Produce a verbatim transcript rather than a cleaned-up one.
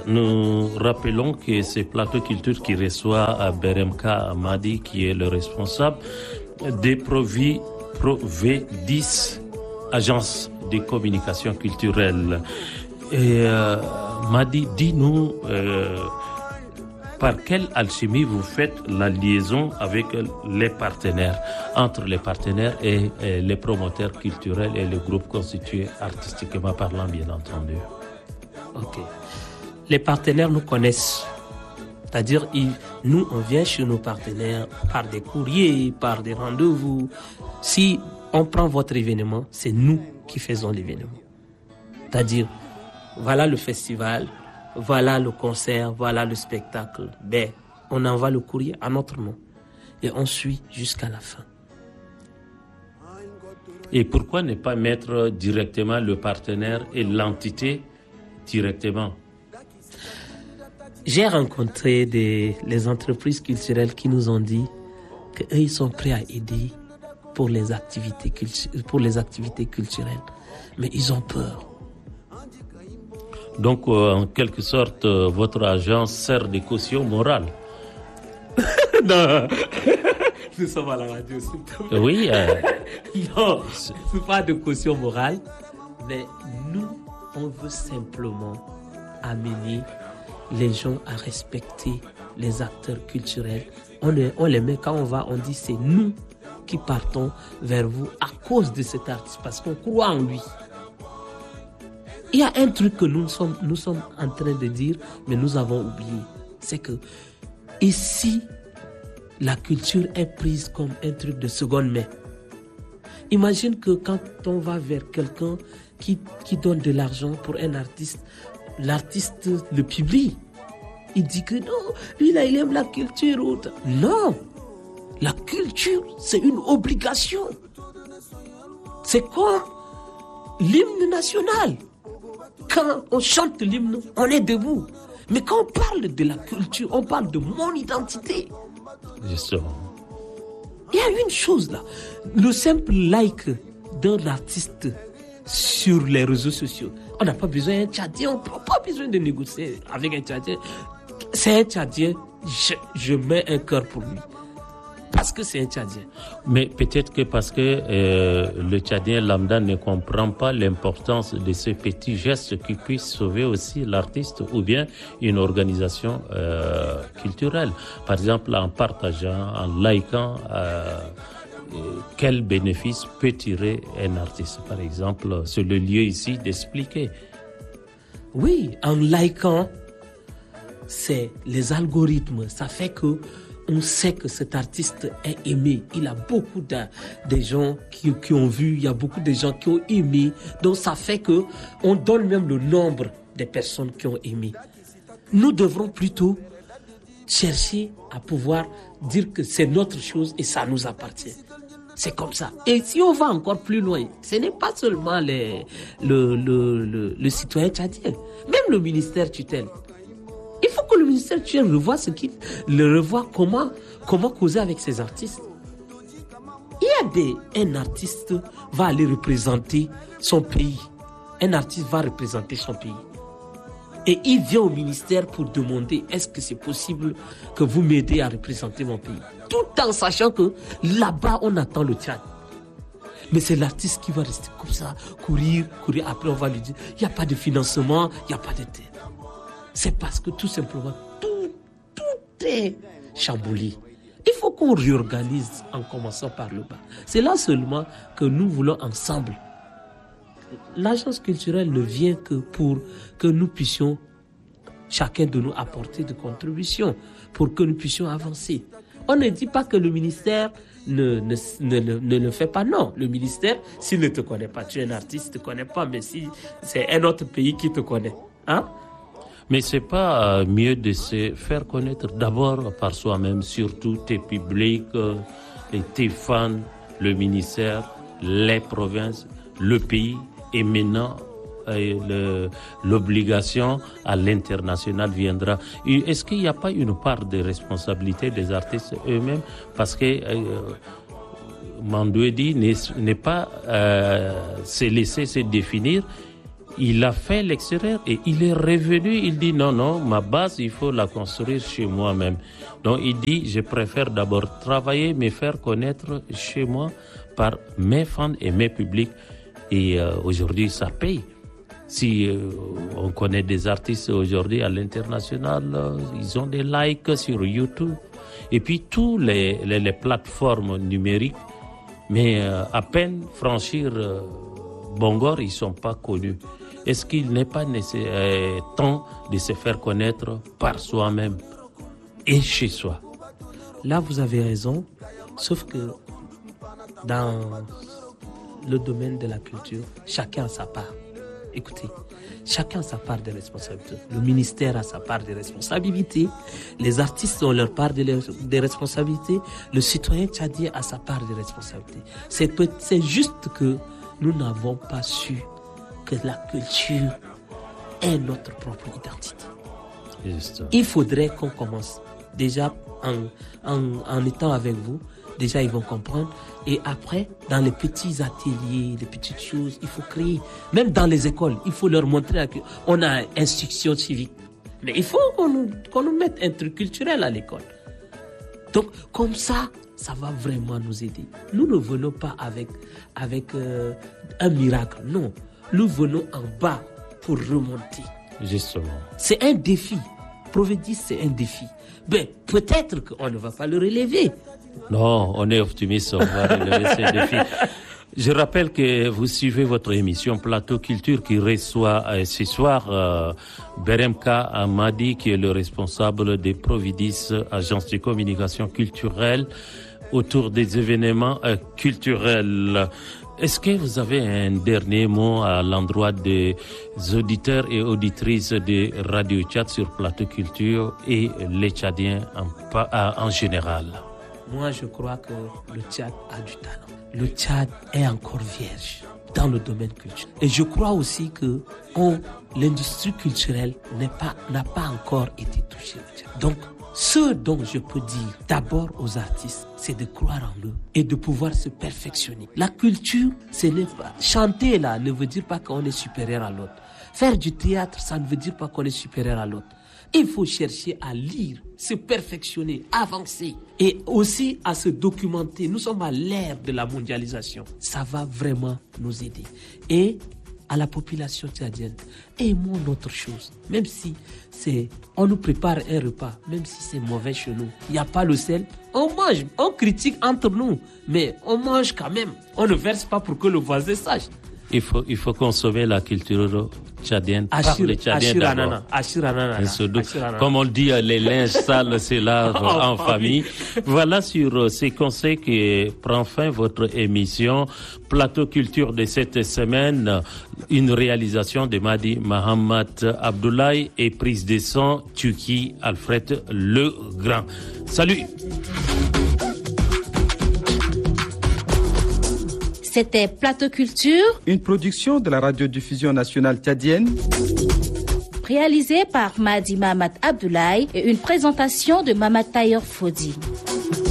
nous rappelons que c'est Plateau Culture qui reçoit à Beremka Madi, qui est le responsable des Provi, Provedis, agence de communication culturelle. Et euh, Madi, dis-nous, euh, par quelle alchimie vous faites la liaison avec les partenaires, entre les partenaires et, et les promoteurs culturels et les groupes constitués artistiquement parlant, bien entendu. Ok. Les partenaires nous connaissent. C'est-à-dire, ils, nous, on vient chez nos partenaires par des courriers, par des rendez-vous. Si on prend votre événement, c'est nous qui faisons l'événement. C'est-à-dire, voilà le festival, voilà le concert, voilà le spectacle. Ben, on envoie le courrier à notre nom et on suit jusqu'à la fin. Et pourquoi ne pas mettre directement le partenaire et l'entité directement? J'ai rencontré des, les entreprises culturelles qui nous ont dit qu'eux, ils sont prêts à aider pour les activités, cultu- pour les activités culturelles. Mais ils ont peur. Donc, euh, en quelque sorte, euh, votre agence sert de caution morale. Non, nous sommes à la radio, s'il te plaît. Oui. Euh, non, ce n'est pas de caution morale, mais nous, on veut simplement amener les gens à respecter les acteurs culturels. On, est, on les met, quand on va, on dit c'est nous qui partons vers vous à cause de cet artiste, parce qu'on croit en lui. Il y a un truc que nous sommes, nous sommes en train de dire, mais nous avons oublié. C'est que ici, la culture est prise comme un truc de seconde main. Imagine que quand on va vers quelqu'un qui, qui donne de l'argent pour un artiste, l'artiste le publie. Il dit que non, lui là, il aime la culture. Autre. Non, la culture, c'est une obligation. C'est comme l'hymne national. Quand on chante l'hymne, on est debout. Mais quand on parle de la culture, on parle de mon identité. Justement. Il y a une chose là. Le simple like d'un artiste sur les réseaux sociaux. On n'a pas besoin d'un Tchadien, on n'a pas besoin de négocier avec un Tchadien. C'est un Tchadien, je, je mets un cœur pour lui. Parce que c'est un Tchadien. Mais peut-être que parce que euh, le Tchadien lambda ne comprend pas l'importance de ce petit geste qui puisse sauver aussi l'artiste ou bien une organisation euh, culturelle. Par exemple, en partageant, en likant, euh, quel bénéfice peut tirer un artiste, par exemple. C'est le lieu ici d'expliquer. Oui, en likant, c'est les algorithmes. Ça fait que on sait que cet artiste est aimé. Il a beaucoup de, de gens qui, qui ont vu, il y a beaucoup de gens qui ont aimé. Donc ça fait que on donne même le nombre des personnes qui ont aimé. Nous devrons plutôt chercher à pouvoir dire que c'est notre chose et ça nous appartient. C'est comme ça. Et si on va encore plus loin, ce n'est pas seulement les, le, le, le, le citoyen tchadien, même le ministère tutelle. Il faut que le ministère tutelle revoie ce qu'il, le revoie comment, comment causer avec ces artistes. Il y a des, un artiste va aller représenter son pays. Un artiste va représenter son pays. Et il vient au ministère pour demander est-ce que c'est possible que vous m'aidez à représenter mon pays. Tout en sachant que là-bas, on attend le Tchad. Mais c'est l'artiste qui va rester comme ça, courir, courir. Après, on va lui dire il n'y a pas de financement, il n'y a pas de terre. C'est parce que tout simplement, tout, tout est chamboulé. Il faut qu'on réorganise en commençant par le bas. C'est là seulement que nous voulons ensemble. L'agence culturelle ne vient que pour que nous puissions, chacun de nous, apporter des contributions, pour que nous puissions avancer. On ne dit pas que le ministère ne, ne, ne, ne, ne le fait pas. Non, le ministère, s'il ne te connaît pas, tu es un artiste, il ne te connaît pas, mais si c'est un autre pays qui te connaît. Hein? Mais c'est pas mieux de se faire connaître d'abord par soi-même, surtout tes publics, tes fans, le ministère, les provinces, le pays, et maintenant le, l'obligation à l'international viendra. Et est-ce qu'il n'y a pas une part de responsabilité des artistes eux-mêmes? Parce que euh, Mandouedi n'est, n'est pas euh, se laisser se définir. Il a fait l'extérieur et il est revenu. Il dit non, non, ma base, il faut la construire chez moi-même. Donc il dit, je préfère d'abord travailler, me faire connaître chez moi par mes fans et mes publics. Et euh, aujourd'hui, ça paye. Si euh, on connaît des artistes aujourd'hui à l'international, euh, ils ont des likes sur YouTube. Et puis tous les, les, les plateformes numériques, mais euh, à peine franchir euh, Bongor, ils ne sont pas connus. Est-ce qu'il n'est pas nécessaire, euh, temps de se faire connaître par soi-même et chez soi? Là, vous avez raison, sauf que dans le domaine de la culture, chacun a sa part. Écoutez, chacun a sa part de responsabilité. Le ministère a sa part de responsabilité, les artistes ont leur part de, de responsabilité, le citoyen tchadien a sa part de responsabilité. C'est, c'est juste que nous n'avons pas su que la culture est notre propre identité. Juste. Il faudrait qu'on commence déjà en, en, en étant avec vous. Déjà, ils vont comprendre. Et après, dans les petits ateliers, les petites choses, il faut créer. Même dans les écoles, il faut leur montrer qu'on a instruction civique. Mais il faut qu'on nous, qu'on nous mette un truc culturel à l'école. Donc, comme ça, ça va vraiment nous aider. Nous ne venons pas avec, avec euh, un miracle. Non. Nous venons en bas pour remonter. Justement. C'est un défi. Provédis, c'est un défi. Ben, peut-être qu'on ne va pas le relever. Non, on est optimiste, on va relever ces défis. Je rappelle que vous suivez votre émission Plateau Culture qui reçoit euh, ce soir euh, Beremka Amadi, qui est le responsable des Providis, agence de communication culturelle, autour des événements euh, culturels. Est-ce que vous avez un dernier mot à l'endroit des auditeurs et auditrices de Radio Tchad sur Plateau Culture et les Tchadiens en, en général? Moi, je crois que le Tchad a du talent. Le Tchad est encore vierge dans le domaine culturel. Et je crois aussi que on, l'industrie culturelle n'est pas, n'a pas encore été touchée au Tchad. Donc, ce dont je peux dire d'abord aux artistes, c'est de croire en eux et de pouvoir se perfectionner. La culture, ce n'est pas... Chanter là ne veut dire pas qu'on est supérieur à l'autre. Faire du théâtre, ça ne veut dire pas qu'on est supérieur à l'autre. Il faut chercher à lire, se perfectionner, avancer et aussi à se documenter. Nous sommes à l'ère de la mondialisation. Ça va vraiment nous aider. Et à la population tchadienne, aimons notre chose. Même si c'est, on nous prépare un repas, même si c'est mauvais chez nous, il n'y a pas le sel, on mange, on critique entre nous, mais on mange quand même. On ne verse pas pour que le voisin sache. Il faut, il faut consommer la culture tchadienne par Ashir, les Tchadiens d'abord. Ashir, Ashir, Ashir, Comme on dit, les linges sales se lavent en famille. Voilà sur ces conseils que prend fin votre émission Plateau Culture de cette semaine. Une réalisation de Madi Mahamat Abdoulaye et prise de son Tuki Alfred Le Grand. Salut! C'était Plateau Culture, une production de la radiodiffusion nationale tchadienne, réalisée par Madi Mahamat Abdoulaye et une présentation de Mamat Tayer Fodi.